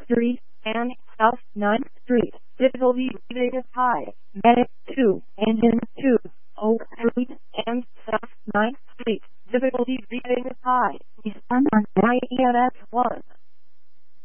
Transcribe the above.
Street and South 9th Street. Difficulty breathing is high. Medic 2, Engine 2, Oak Street and South 9th Street. Difficulty breathing is high. Respond on IEMS 1.